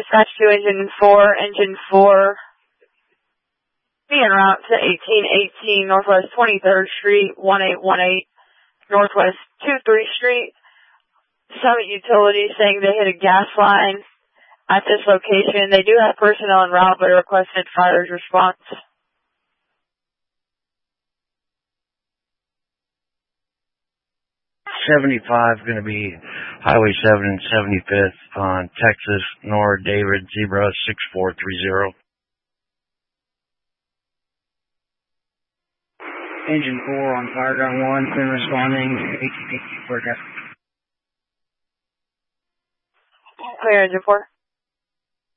Dispatch to Engine 4, Engine 4, be en route to 1818 Northwest 23rd Street, 1818 Northwest 23rd Street. Summit Utilities saying they hit a gas line at this location. They do have personnel en route, but requested fire's response. 75 going to be Highway 7 and 75th on Texas, Nord David, Zebra 6430. Engine 4 on Fireground 1, clear responding, 18 aircraft. Clear, Engine 4.